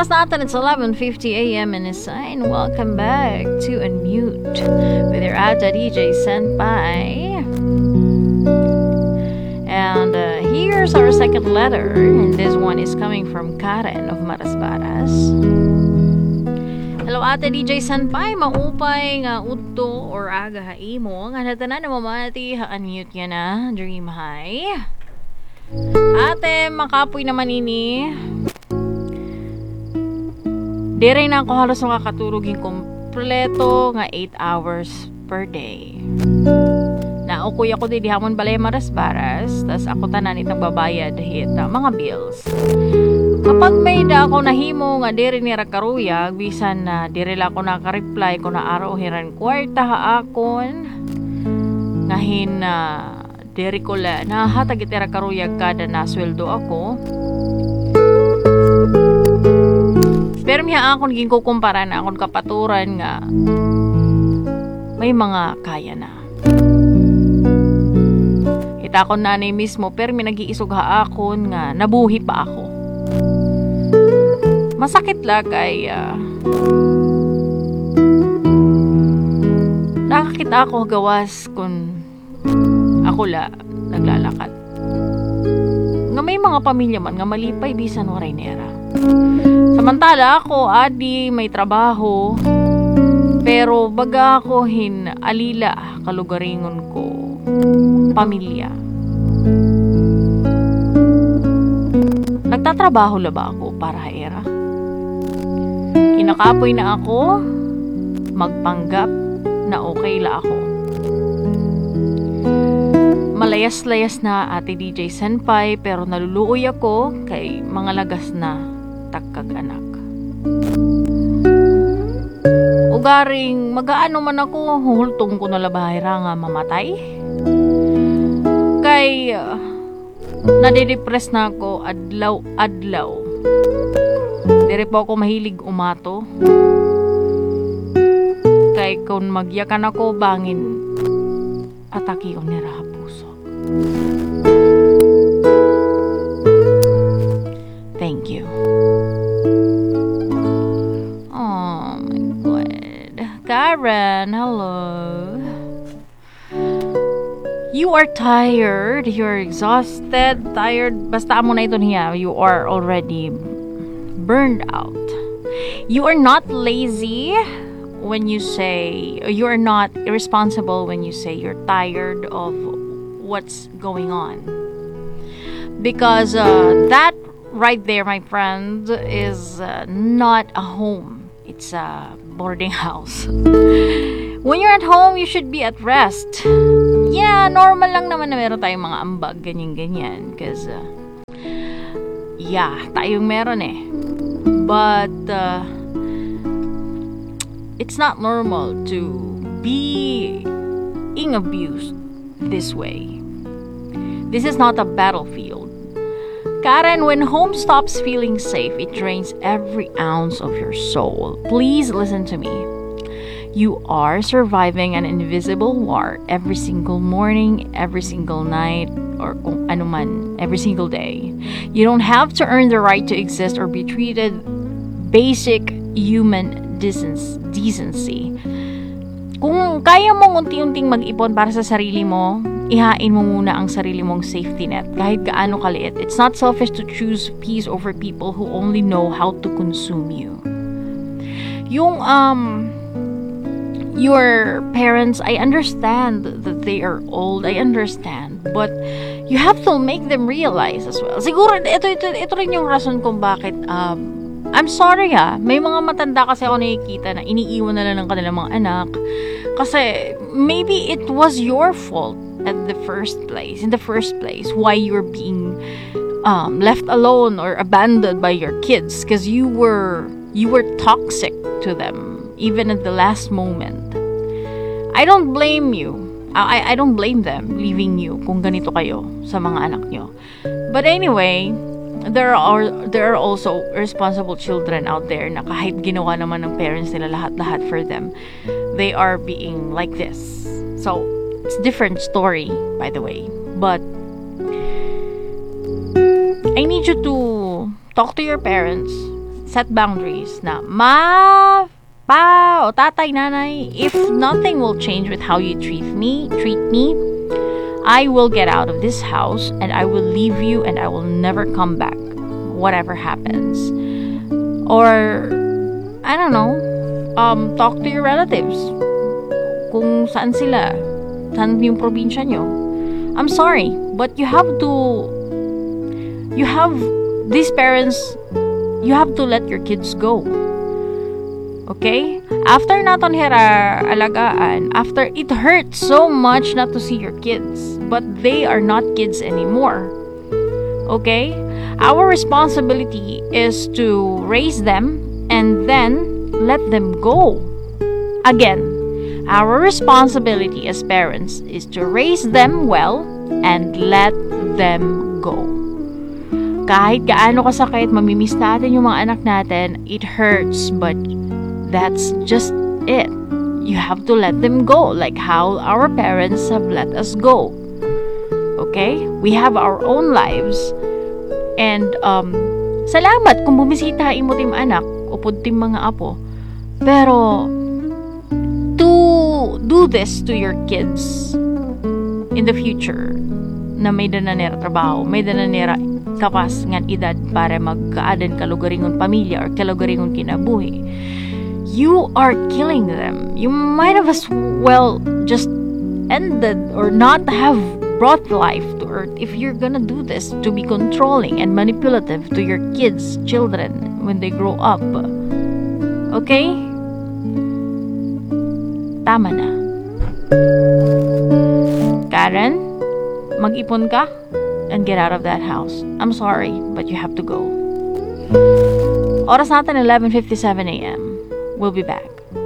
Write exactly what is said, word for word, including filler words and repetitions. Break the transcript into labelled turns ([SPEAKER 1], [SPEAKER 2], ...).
[SPEAKER 1] oras natin, it's eleven fifty a.m. and it's and welcome back to Unmute with your Ata D J Senpai. And uh, here's our second letter, and this one is coming from Karen of Marasbaras. Hello Ate D J Senpai, maupay nga udto or aga haimo nga natanan na mamati ha-unmute niya na Dream High. Ate, makapoy naman ini. Dire na ako halos makakaturog yung kompleto nga eight hours per day. Naukuy ako di hamon balay maras-baras, tas ako tanan itang babayad hit uh, mga bills. Kapag may da ako nahimo nga dire ni rakaruyag, bisan na uh, dire la ako naka-reply ko na araw hiran kwarta haakon. Ngahin na uh, dire ko la nahatag iti rakaruyag kada na sweldo ako. Pero miha akon gin ko kumpara na akon kapaturan nga may mga kaya na. Kita akon nanay mismo pero may nag-iisog ha akon nga nabuhi pa ako. Masakit lang kay uh, nakakita ako gawas kung ako la naglalakad. Nga may mga pamilya man nga malipay bisan waray nera. Samantala ako, adi, may trabaho. Pero baga ako hin alila kalugaringon ko pamilya. Nagtatrabaho la ba ako para haera? Kinakapoy na ako magpanggap na okay la ako. Malayas-layas na Ate D J Senpai pero naluluoy ako kay mga lagas na takag anak. Ugaring magaano man ako, hultong ko na labahira nga mamatay. Kay uh, nadidepress na ako adlaw-adlaw. Dire po ako mahilig umato. Kay kung magyakan ako bangin atake on nira puso. Thank you. Oh my God. Karen, hello. You are tired. You're exhausted. Tired. Basta mo na ito niya. You are already burned out. You are not lazy when you say, you are not irresponsible when you say you're tired of what's going on. Because uh, that right there, my friend, is uh, not a home. It's a boarding house. When you're at home, you should be at rest. Yeah, normal lang naman na meron tayong mga ambag, ganyan-ganyan. Because, uh, yeah, tayong meron eh. But, uh, it's not normal to be being abused this way. This is not a battlefield. Karen, when home stops feeling safe, it drains every ounce of your soul. Please listen to me. You are surviving an invisible war every single morning, every single night, or kung ano man, every single day. You don't have to earn the right to exist or be treated basic human decency. Kung kaya mong unti-unting mag-ipon para sa sarili mo, ihain mo muna ang sarili mong safety net kahit gaano kaliit. It's not selfish to choose peace over people who only know how to consume you. Yung um your parents, I understand that they are old, I understand, but you have to make them realize as well. Siguro ito ito ito rin yung rason kung bakit um I'm sorry ha, may mga matanda kasi ako nakikita na iniiwan na lang ng kanilang mga anak kasi maybe it was your fault at the first place, in the first place, why you're being um, left alone or abandoned by your kids because you were you were toxic to them even at the last moment. I don't blame you. I I don't blame them leaving you kung ganito kayo sa mga anak nyo. But anyway, there are there are also responsible children out there na kahit ginawa naman ng parents nila lahat-lahat for them, they are being like this. So, it's a different story, by the way. But I need you to talk to your parents, set boundaries na ma, pa, o tatay, nanay, if nothing will change with how you treat me, treat me, I will get out of this house and I will leave you and I will never come back, whatever happens. Or, I don't know, um, talk to your relatives. Kung saan sila, saan yung probinsya nyo. I'm sorry, but you have to, you have, these parents, you have to let your kids go. Okay? After naton hera alagaan, after it hurts so much not to see your kids, but they are not kids anymore. Okay? Our responsibility is to raise them and then let them go. Again, our responsibility as parents is to raise them well and let them go. Kahit gaano kasakit, mamimiss natin yung mga anak natin, it hurts, but that's just it. You have to let them go, like how our parents have let us go. Okay? We have our own lives. And, um, salamat kung bumisita imo tim anak, upod tim mga apo. Pero, to do this to your kids in the future, na may dananera trabaho, may dananera kapas ngan edad para magkaadan kalugaringon pamilya or kalugaringon kinabuhi, you are killing them. You might have as well just ended or not have brought life to earth if you're gonna do this to be controlling and manipulative to your kids, children, when they grow up. Okay? Tama na. Karen, mag-ipon ka and get out of that house. I'm sorry, but you have to go. Oras natin eleven fifty-seven a.m. We'll be back.